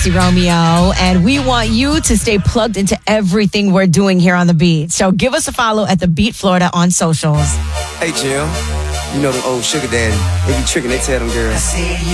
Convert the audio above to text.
Sexy Romeo, and we want you to stay plugged into everything we're doing here on The Beat. So give us a follow at The Beat Florida on socials. Hey, Jim. You know them old sugar daddy. They be tricking, they tell them girls.